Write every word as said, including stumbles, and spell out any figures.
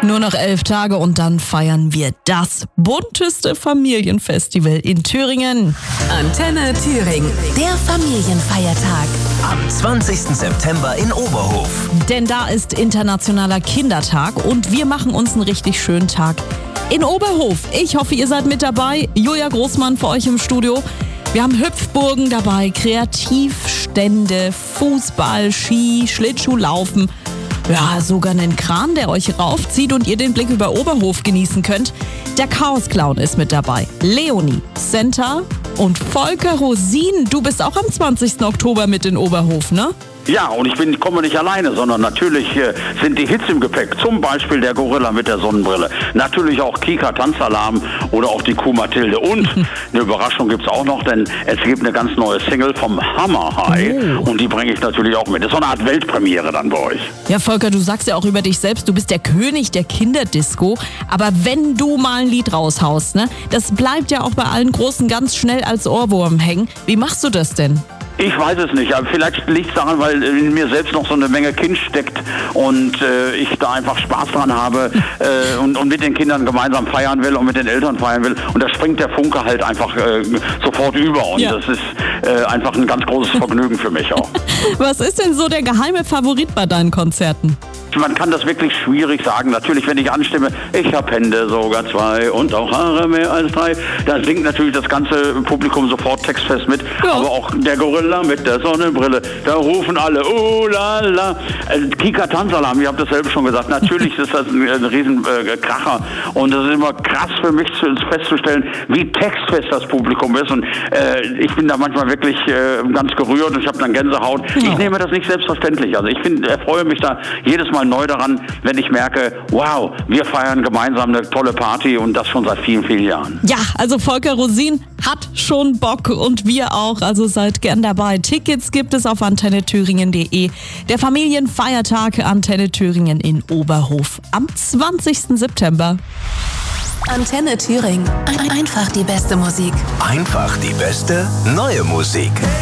Nur noch elf Tage und dann feiern wir das bunteste Familienfestival in Thüringen. Antenne Thüringen, der Familienfeiertag. Am zwanzigsten September in Oberhof. Denn da ist Internationaler Kindertag und wir machen uns einen richtig schönen Tag in Oberhof. Ich hoffe, ihr seid mit dabei. Julia Großmann für euch im Studio. Wir haben Hüpfburgen dabei, Kreativstände, Fußball, Ski, Schlittschuhlaufen. Ja, sogar einen Kran, der euch raufzieht und ihr den Blick über Oberhof genießen könnt. Der Chaos-Clown ist mit dabei. Leonie, Senta und Volker Rosin. Du bist auch am zwanzigsten Oktober mit in Oberhof, ne? Ja, und ich bin, komme nicht alleine, sondern natürlich äh, sind die Hits im Gepäck. Zum Beispiel der Gorilla mit der Sonnenbrille. Natürlich auch Kika Tanzalarm oder auch die Kuh Mathilde. Und eine Überraschung gibt's auch noch, denn es gibt eine ganz neue Single vom Hammer High. Oh. Und die bringe ich natürlich auch mit. Das ist so eine Art Weltpremiere dann bei euch. Ja, Volker, du sagst ja auch über dich selbst, du bist der König der Kinderdisco. Aber wenn du mal ein Lied raushaust, ne, das bleibt ja auch bei allen Großen ganz schnell als Ohrwurm hängen. Wie machst du das denn? Ich weiß es nicht, aber vielleicht liegt es daran, weil in mir selbst noch so eine Menge Kind steckt und äh, ich da einfach Spaß dran habe äh, und, und mit den Kindern gemeinsam feiern will und mit den Eltern feiern will. Und da springt der Funke halt einfach äh, sofort über und ja. Das ist äh, einfach ein ganz großes Vergnügen für mich auch. Was ist denn so der geheime Favorit bei deinen Konzerten? Man kann das wirklich schwierig sagen. Natürlich, wenn ich anstimme, ich hab Hände sogar zwei und auch Haare mehr als drei, dann singt natürlich das ganze Publikum sofort textfest mit. Ja. Aber auch der Gorilla mit der Sonnenbrille, da rufen alle, oh la la. Also, Kika Tanzalarm, ihr habt das selber schon gesagt, natürlich ist das ein, ein riesen äh, Kracher und es ist immer krass für mich zu, festzustellen, wie textfest das Publikum ist und äh, ich bin da manchmal wirklich äh, ganz gerührt und ich habe dann Gänsehaut. Ja. Ich nehme das nicht selbstverständlich. Also ich find, erfreue mich da jedes Mal neu daran, wenn ich merke, wow, wir feiern gemeinsam eine tolle Party und das schon seit vielen, vielen Jahren. Ja, also Volker Rosin hat schon Bock und wir auch, also seid gern dabei. Tickets gibt es auf antenne thüringen punkt de. Der Familienfeiertag Antenne Thüringen in Oberhof am zwanzigsten September. Antenne Thüringen. Einfach die beste Musik. Einfach die beste neue Musik.